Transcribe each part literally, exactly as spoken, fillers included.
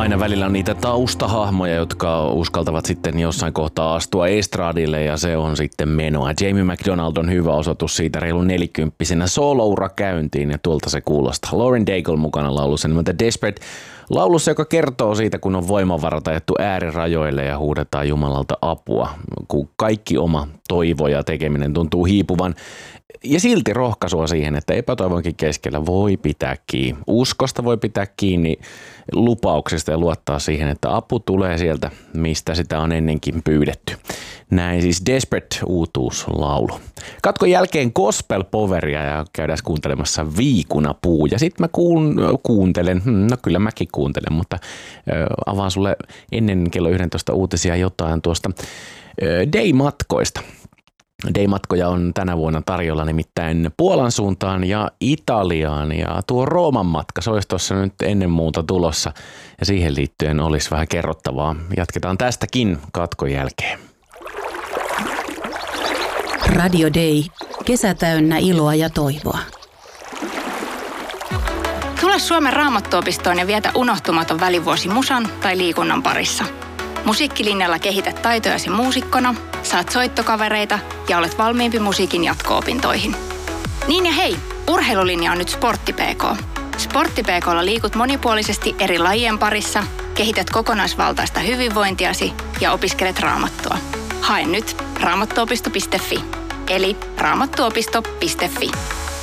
aina välillä on niitä taustahahmoja, jotka uskaltavat sitten jossain kohtaa astua estradille ja se on sitten menoa. Jamie McDonald on hyvä osoitus siitä reilun nelikymppisenä soloura käyntiin ja tuolta se kuulostaa. Lauren Daigle mukana laulussa nimeltä Desperate. Laulussa, joka kertoo siitä, kun on voimavarat ajettu äärirajoille ja huudetaan Jumalalta apua, kun kaikki oma toivo ja tekeminen tuntuu hiipuvan. Ja silti rohkaisua siihen, että epätoivonkin keskellä voi pitää kiinni. Uskosta voi pitää kiinni, lupauksesta ja luottaa siihen, että apu tulee sieltä, mistä sitä on ennenkin pyydetty. Näin siis Desperate uutuuslaulu. Katkon jälkeen gospel poweria ja käydään kuuntelemassa Viikunapuu. Ja sitten mä kuun, kuuntelen, no kyllä mäkin kuuntelen, mutta ö, avaan sulle ennen kello yksitoista uutisia jotain tuosta ö, Day-matkoista. Day-matkoja on tänä vuonna tarjolla nimittäin Puolan suuntaan ja Italiaan ja tuo Rooman matka, se olisi tuossa nyt ennen muuta tulossa ja siihen liittyen olisi vähän kerrottavaa. Jatketaan tästäkin katkon jälkeen. Radio Day. Kesä täynnä iloa ja toivoa. Tule Suomen Raamattuopistoon ja vietä unohtumaton välivuosi musan tai liikunnan parissa. Musiikkilinjalla kehität taitojasi muusikkona, saat soittokavereita ja olet valmiimpi musiikin jatko-opintoihin. Niin ja hei, urheilulinja on nyt Sportti P K. Sportti P K:lla liikut monipuolisesti eri lajien parissa, kehität kokonaisvaltaista hyvinvointiasi ja opiskelet raamattua. Hae nyt raamattuopisto piste fi, eli raamattuopisto piste fi.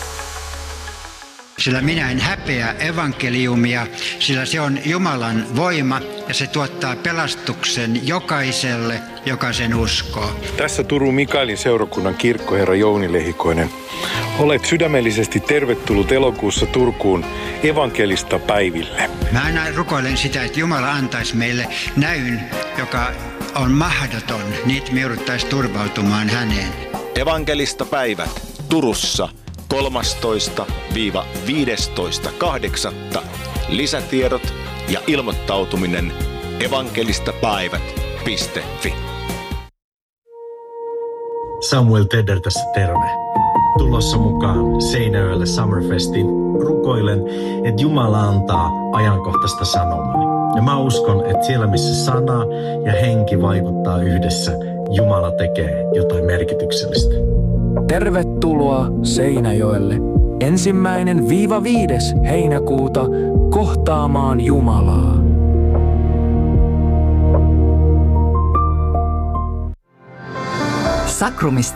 Sillä minä en häpeä evankeliumia, sillä se on Jumalan voima ja se tuottaa pelastuksen jokaiselle, joka sen uskoo. Tässä Turun Mikaelin seurakunnan kirkkoherra Jouni Lehikoinen. Olet sydämellisesti tervetullut elokuussa Turkuun evankelista päiville. Mä aina rukoilen sitä, että Jumala antaisi meille näyn, joka on mahdoton, niin että me jouduttaisiin turvautumaan häneen. Evankelista päivät Turussa kolmastoista viidestoista kahdeksatta Lisätiedot ja ilmoittautuminen evankelistapäivät piste fi. Samuel Tedder tässä terve. Tulossa mukaan Seinäjoelle Summerfestiin rukoilen, että Jumala antaa ajankohtaista sanomaa. Ja mä uskon, että siellä missä sana ja henki vaikuttaa yhdessä, Jumala tekee jotain merkityksellistä. Tervetuloa Seinäjoelle ensimmäinen viiva viides heinäkuuta kohtaamaan Jumalaa. Sakrumista